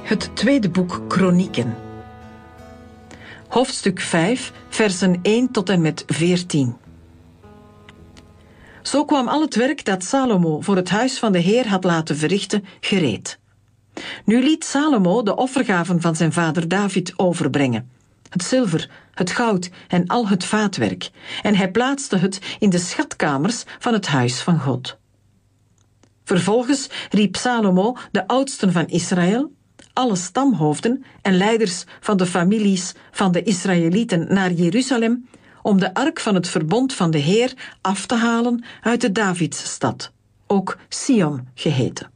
Het tweede boek Kronieken. Hoofdstuk 5, versen 1 tot en met 14. Zo kwam al het werk dat Salomo voor het huis van de Heer had laten verrichten gereed. Nu liet Salomo de offergaven van zijn vader David overbrengen. Het zilver, het goud en al het vaatwerk. En hij plaatste het in de schatkamers van het huis van God. Vervolgens riep Salomo de oudsten van Israël, alle stamhoofden en leiders van de families van de Israëlieten naar Jeruzalem om de ark van het verbond van de Heer af te halen uit de Davidsstad, ook Sion geheten.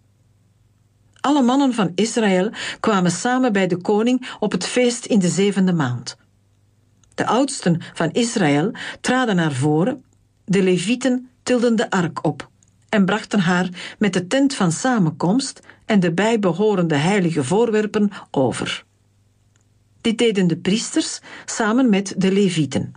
Alle mannen van Israël kwamen samen bij de koning op het feest in de 7e maand. De oudsten van Israël traden naar voren, de Levieten tilden de ark op en brachten haar met de tent van samenkomst en de bijbehorende heilige voorwerpen over. Dit deden de priesters samen met de Levieten.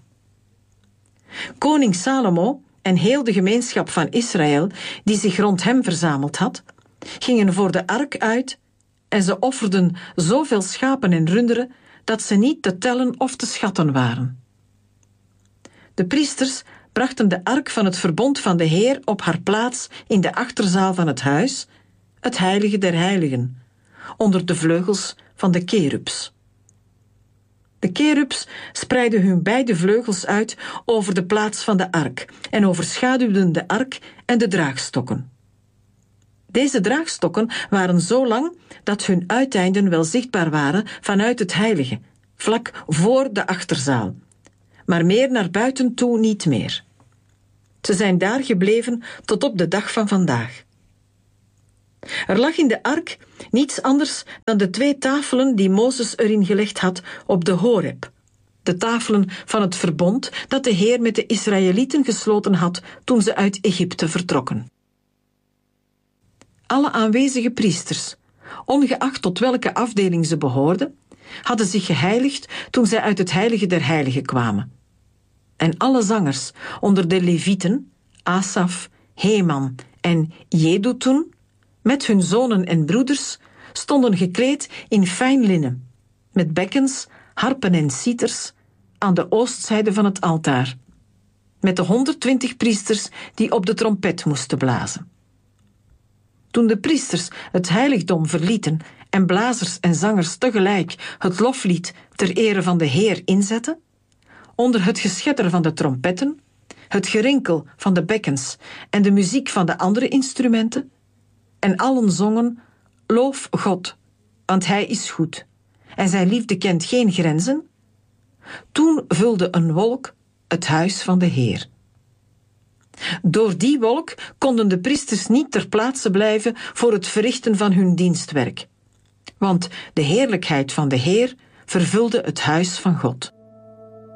Koning Salomo en heel de gemeenschap van Israël, die zich rond hem verzameld had, gingen voor de ark uit en ze offerden zoveel schapen en runderen dat ze niet te tellen of te schatten waren. De priesters brachten de ark van het verbond van de Heer op haar plaats in de achterzaal van het huis, het heilige der heiligen, onder de vleugels van de kerubs. De kerubs spreidden hun beide vleugels uit over de plaats van de ark en overschaduwden de ark en de draagstokken. Deze draagstokken waren zo lang dat hun uiteinden wel zichtbaar waren vanuit het heilige, vlak voor de achterzaal, maar meer naar buiten toe niet meer. Ze zijn daar gebleven tot op de dag van vandaag. Er lag in de ark niets anders dan de 2 tafelen die Mozes erin gelegd had op de Horeb, de tafelen van het verbond dat de Heer met de Israëlieten gesloten had toen ze uit Egypte vertrokken. Alle aanwezige priesters, ongeacht tot welke afdeling ze behoorden, hadden zich geheiligd toen zij uit het heilige der heiligen kwamen. En alle zangers onder de Levieten, Asaf, Heman en Jeduthun, met hun zonen en broeders, stonden gekleed in fijn linnen, met bekkens, harpen en citers, aan de oostzijde van het altaar, met de 120 priesters die op de trompet moesten blazen. Toen de priesters het heiligdom verlieten en blazers en zangers tegelijk het loflied ter ere van de Heer inzetten, onder het geschetter van de trompetten, het gerinkel van de bekkens en de muziek van de andere instrumenten, en allen zongen, loof God, want Hij is goed, en zijn liefde kent geen grenzen, toen vulde een wolk het huis van de Heer. Door die wolk konden de priesters niet ter plaatse blijven voor het verrichten van hun dienstwerk, want de heerlijkheid van de Heer vervulde het huis van God.